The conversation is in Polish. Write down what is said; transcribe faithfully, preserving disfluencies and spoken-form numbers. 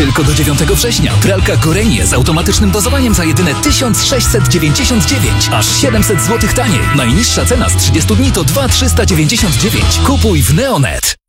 Tylko do dziewiątego września. Pralka Gorenie z automatycznym dozowaniem za jedyne tysiąc sześćset dziewięćdziesiąt dziewięć. Aż siedemset złotych taniej. Najniższa cena z trzydziestu dni to dwa tysiące trzysta dziewięćdziesiąt dziewięć. Kupuj w Neonet.